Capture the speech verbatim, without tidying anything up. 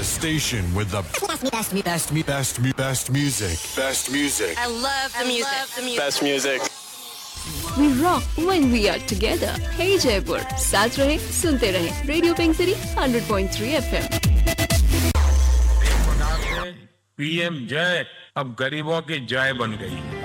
The station with the best, best, best, best, best music. Best music. I love the music. Love the music. Best music. We rock when we are together. Hey Jaipur, साथ रहे सुनते रहे. Radio Pink City one hundred point three F M. PM जय अब गरीबों की जय बन गई है.